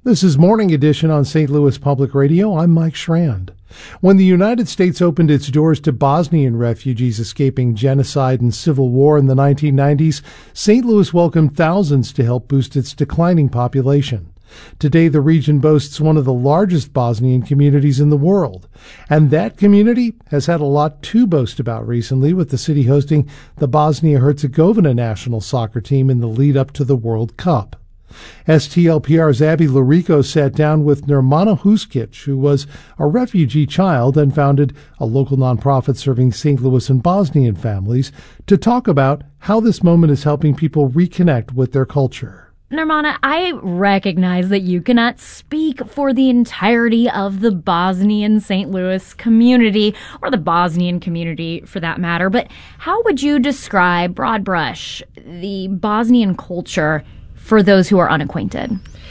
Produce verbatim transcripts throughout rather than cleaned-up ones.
This is Morning Edition on Saint Louis Public Radio. I'm Mike Schrand. When the United States opened its doors to Bosnian refugees escaping genocide and civil war in the nineteen nineties, Saint Louis welcomed thousands to help boost its declining population. Today, the region boasts one of the largest Bosnian communities in the world. And that community has had a lot to boast about recently, with the city hosting the Bosnia-Herzegovina national soccer team in the lead up to the World Cup. S T L P R's Abby Larico sat down with Nirmana Huskic, who was a refugee child and founded a local nonprofit serving Saint Louis and Bosnian families, to talk about how this moment is helping people reconnect with their culture. Nirmana, I recognize that you cannot speak for the entirety of the Bosnian Saint Louis community, or the Bosnian community for that matter, but how would you describe, broad brush, the Bosnian culture for those who are unacquainted?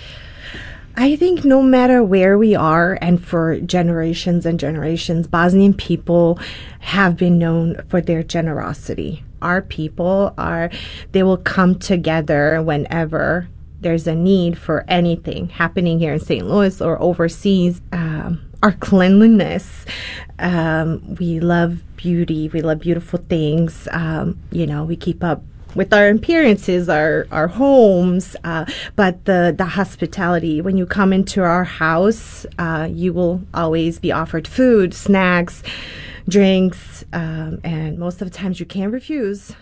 I think no matter where we are, and for generations and generations, Bosnian people have been known for their generosity. Our people are, they will come together whenever there's a need for anything happening here in Saint Louis or overseas. Um, our cleanliness, um, we love beauty, we love beautiful things. Um, you know, we keep up with our appearances, our our homes, uh, but the, the hospitality. When you come into our house, uh, you will always be offered food, snacks, drinks, um, and most of the times you can't refuse.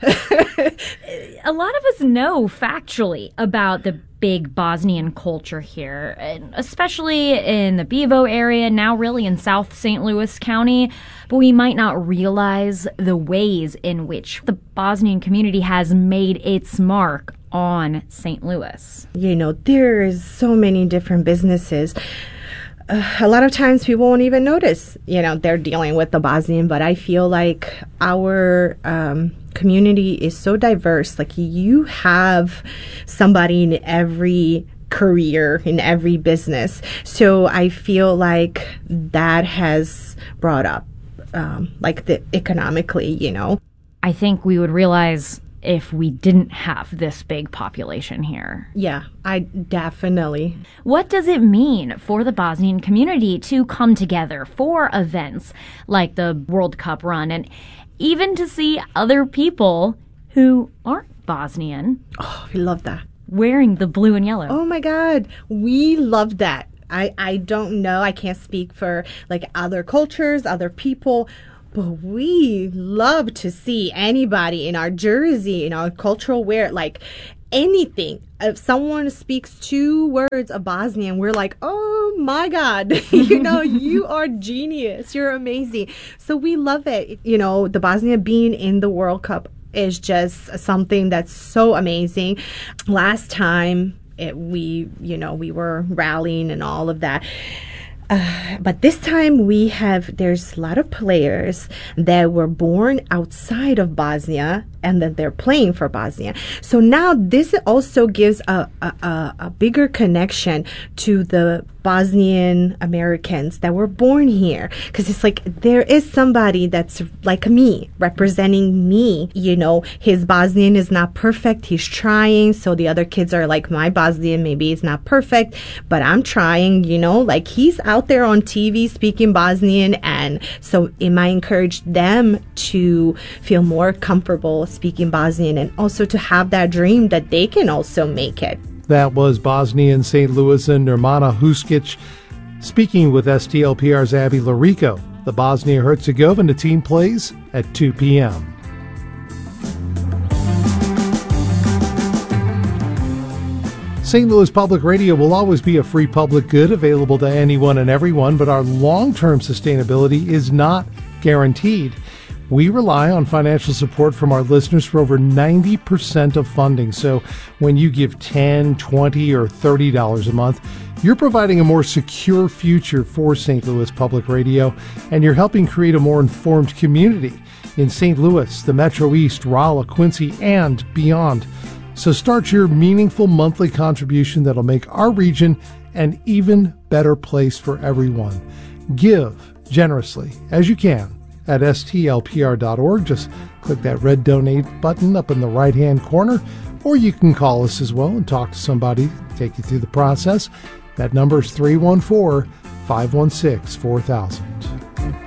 A lot of us know factually about the big Bosnian culture here, and especially in the Bevo area, now really in South Saint Louis County, but we might not realize the ways in which the Bosnian community has made its mark on Saint Louis. You know, there's so many different businesses. Uh, a lot of times people won't even notice, you know, they're dealing with the Bosnian, but I feel like our um, community is so diverse. Like, you have somebody in every career, in every business. So I feel like that has brought up, um, like, the economically, you know. I think we would realize if we didn't have this big population here. Yeah, I definitely. What does it mean for the Bosnian community to come together for events like the World Cup run, and even to see other people who aren't Bosnian? Oh, we love that. Wearing the blue and yellow. Oh my God, we love that. I, I don't know, I can't speak for like other cultures, other people, but we love to see anybody in our jersey, in our cultural wear, like anything. If someone speaks two words of Bosnian, we're like, oh my God, you know, you are genius. You're amazing. So we love it. You know, the Bosnia being in the World Cup is just something that's so amazing. Last time it, we, you know, we were rallying and all of that. Uh, but this time we have, there's a lot of players that were born outside of Bosnia and that they're playing for Bosnia. So now this also gives a, a, a bigger connection to the Bosnian Americans that were born here. Because it's like, there is somebody that's like me, representing me. You know, his Bosnian is not perfect. He's trying. So the other kids are like, my Bosnian maybe is not perfect, but I'm trying, you know, like he's out there on T V speaking Bosnian. And so it might encourage them to feel more comfortable speaking Bosnian, and also to have that dream that they can also make it. That was Bosnian Saint Louis and Nirmana Huskic speaking with S T L P R's Abby Larico. The Bosnia-Herzegovina team plays at two p.m. Saint Louis Public Radio will always be a free public good available to anyone and everyone, but our long-term sustainability is not guaranteed. We rely on financial support from our listeners for over ninety percent of funding. So when you give ten dollars, twenty dollars, or thirty dollars a month, you're providing a more secure future for Saint Louis Public Radio, and you're helping create a more informed community in Saint Louis, the Metro East, Rolla, Quincy, and beyond. So start your meaningful monthly contribution that'll make our region an even better place for everyone. Give generously as you can at S T L P R dot org. Just click that red donate button up in the right-hand corner, or you can call us as well and talk to somebody, take you through the process. That number is three one four, five one six, four thousand.